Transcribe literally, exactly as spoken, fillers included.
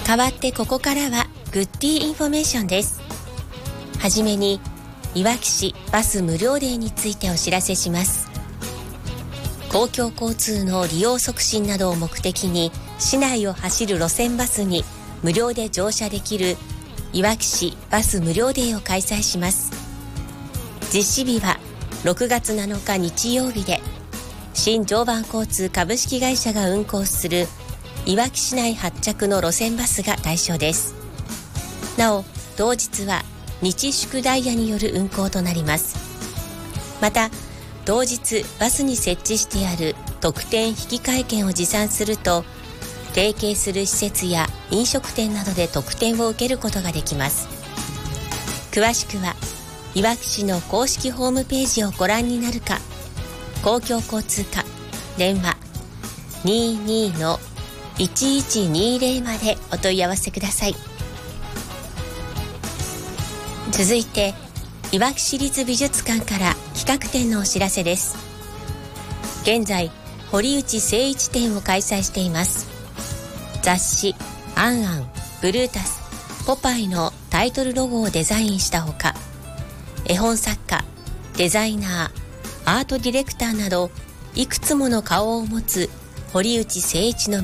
代わってここからはグッディインフォメーションです。はじめにいわき市バス無料デーについてお知らせします。公共交通の利用促進などを目的に市内を走る路線バスに無料で乗車できるいわき市バス無料デーを開催します。実施日はろくがつなのか日曜日で、新常磐交通株式会社が運行するいわき市内発着の路線バスが対象です。なお同日は日祝ダイヤによる運行となります。また同日バスに設置してある特典引換券を持参すると、提携する施設や飲食店などで特典を受けることができます。詳しくはいわき市の公式ホームページをご覧になるか、公共交通課電話 にーにーのいちいちにーぜろ までお問い合わせください。続いていわき市立美術館から企画展のお知らせです。現在堀内誠一展を開催しています。雑誌アンアン、ブルータス、ポパイのタイトルロゴをデザインしたほか、絵本作家、デザイナー、アートディレクターなどいくつもの顔を持つ堀内誠一の